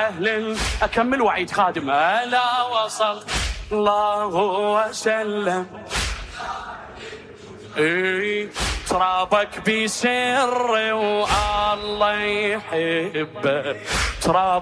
أهل أكمل وعيد خادم ألا وصل الله وسلم ترابك بسر والله يحبه تراب